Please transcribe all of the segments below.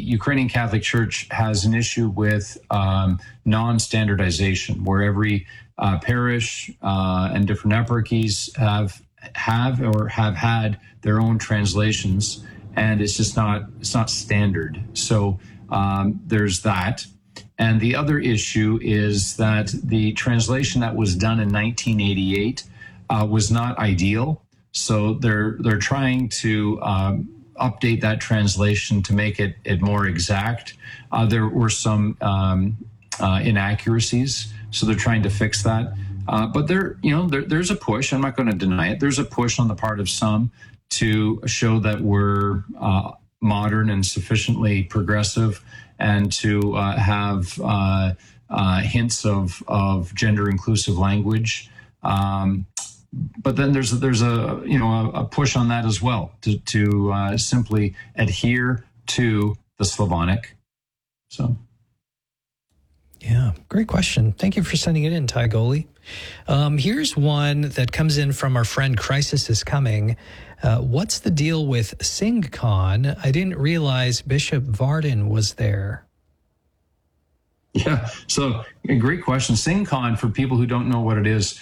Ukrainian Catholic Church has an issue with non-standardization, where every parish and different eparchies have had their own translations, and it's not standard. So there's that. And the other issue is that the translation that was done in 1988 was not ideal. So they're trying to update that translation to make it more exact. There were some inaccuracies, so they're trying to fix that. But there's a push. I'm not going to deny it. There's a push on the part of some to show that we're modern and sufficiently progressive, and to have hints of gender inclusive language. But then there's a push on that as well to simply adhere to the Slavonic. So. Yeah, great question. Thank you for sending it in, Ty Goley. Here's one that comes in from our friend Crisis is Coming. What's the deal with SingCon? I didn't realize Bishop Varden was there. Yeah, so a great question. SingCon, for people who don't know what it is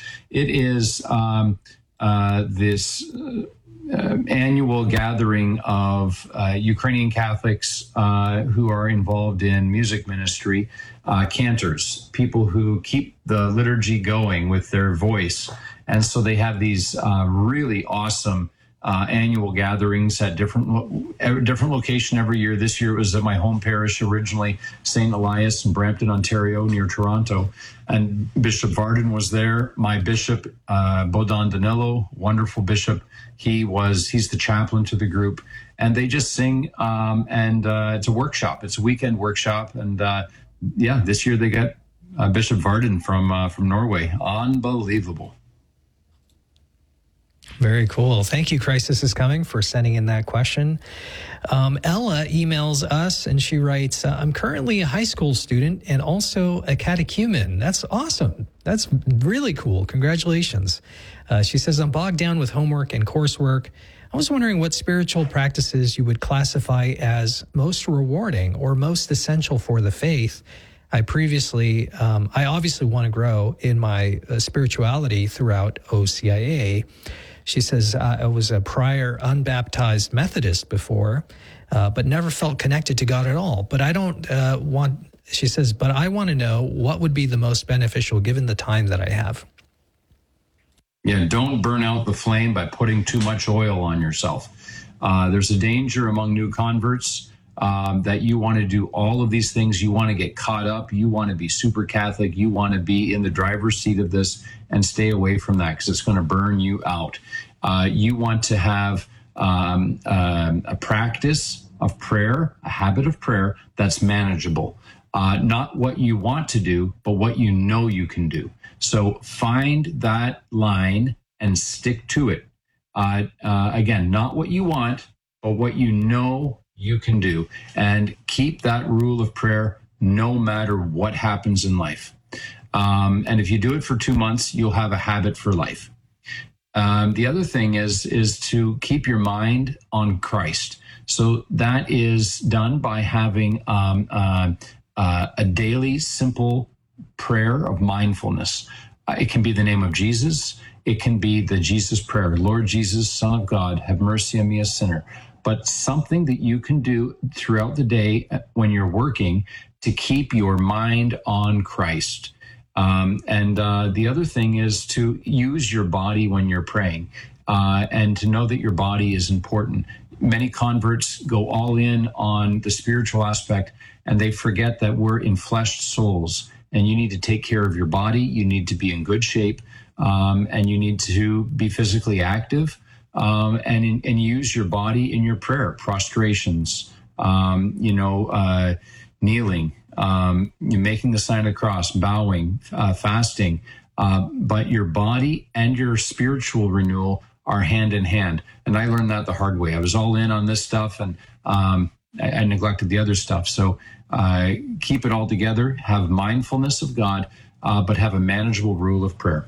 this annual gathering of Ukrainian Catholics who are involved in music ministry, cantors, people who keep the liturgy going with their voice. And so they have these really awesome annual gatherings at different location every year. This year it was at my home parish originally, St. Elias in Brampton, Ontario, near Toronto. And Bishop Varden was there. My bishop, Bodan Danilo, wonderful bishop. He's the chaplain to the group. And they just sing, and it's a workshop. It's a weekend workshop. And this year they got Bishop Varden from Norway. Unbelievable. Very cool. Thank you, Crisis is Coming, for sending in that question. Ella emails us and she writes, I'm currently a high school student and also a catechumen. That's awesome. That's really cool. Congratulations. She says, I'm bogged down with homework and coursework. I was wondering what spiritual practices you would classify as most rewarding or most essential for the faith. I obviously want to grow in my spirituality throughout OCIA. She says, I was a prior unbaptized Methodist before, but never felt connected to God at all. But I don't she says, but I want to know what would be the most beneficial given the time that I have. Yeah, don't burn out the flame by putting too much oil on yourself. There's a danger among new converts that you want to do all of these things. You want to get caught up. You want to be super Catholic. You want to be in the driver's seat of this, and stay away from that because it's going to burn you out. You want to have a practice of prayer, a habit of prayer that's manageable. Not what you want to do, but what you know you can do. So find that line and stick to it. Again, not what you want, but what you know you can do, and keep that rule of prayer no matter what happens in life. And if you do it for 2 months, you'll have a habit for life. The other thing is to keep your mind on Christ. So that is done by having a daily simple prayer of mindfulness. It can be the name of Jesus. It can be the Jesus prayer. Lord Jesus, Son of God, have mercy on me, a sinner. But something that you can do throughout the day when you're working to keep your mind on Christ. And the other thing is to use your body when you're praying, and to know that your body is important. Many converts go all in on the spiritual aspect, and they forget that we're enfleshed souls, and you need to take care of your body. You need to be in good shape, and you need to be physically active, and use your body in your prayer, prostrations, kneeling, you're making the sign of the cross, bowing, fasting, but your body and your spiritual renewal are hand in hand. And I learned that the hard way. I was all in on this stuff, and I neglected the other stuff. So keep it all together, have mindfulness of God, but have a manageable rule of prayer.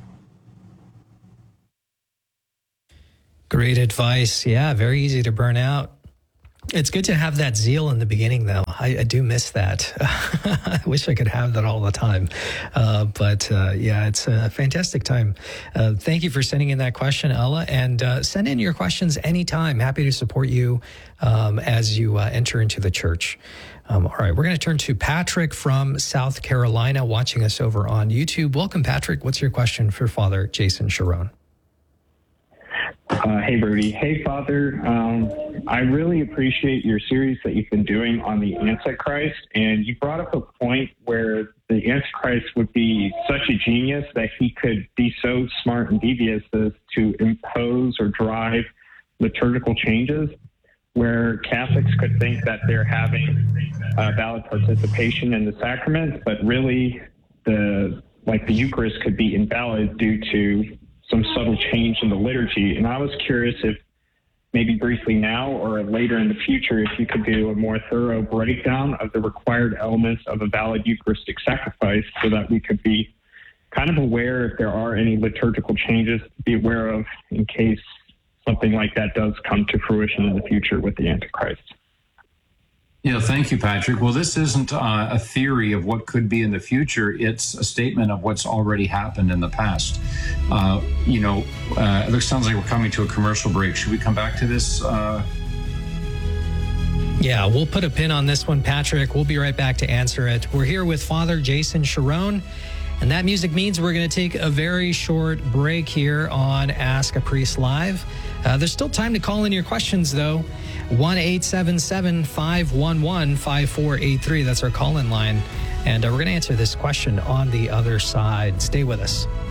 Great advice. Yeah, very easy to burn out. It's good to have that zeal in the beginning, though. I do miss that. I wish I could have that all the time. But yeah, it's a fantastic time. Thank you for sending in that question, Ella. And send in your questions anytime. Happy to support you as you enter into the church. All right, we're going to turn to Patrick from South Carolina, watching us over on YouTube. Welcome, Patrick. What's your question for Father Jason Cherone? Hey, Brody. Hey, Father. I really appreciate your series that you've been doing on the Antichrist. And you brought up a point where the Antichrist would be such a genius that he could be so smart and devious as to impose or drive liturgical changes, where Catholics could think that they're having valid participation in the sacrament, but really the Eucharist could be invalid due to some subtle change in the liturgy. And I was curious if maybe briefly now or later in the future, if you could do a more thorough breakdown of the required elements of a valid Eucharistic sacrifice so that we could be kind of aware if there are any liturgical changes to be aware of in case something like that does come to fruition in the future with the Antichrist. Yeah, thank you, Patrick. Well, this isn't a theory of what could be in the future. It's a statement of what's already happened in the past. It sounds like we're coming to a commercial break. Should we come back to this? Yeah, we'll put a pin on this one, Patrick. We'll be right back to answer it. We're here with Father Jason Cherone, and that music means we're going to take a very short break here on Ask a Priest Live. There's still time to call in your questions, though. 1-877-511-5483. That's our call-in line. And we're going to answer this question on the other side. Stay with us.